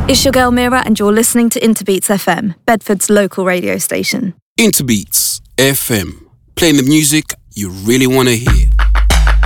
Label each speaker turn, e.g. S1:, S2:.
S1: It's your girl Mira and you're listening to Interbeats FM, Bedford's local radio station.
S2: Interbeats FM, playing the music you really want to hear.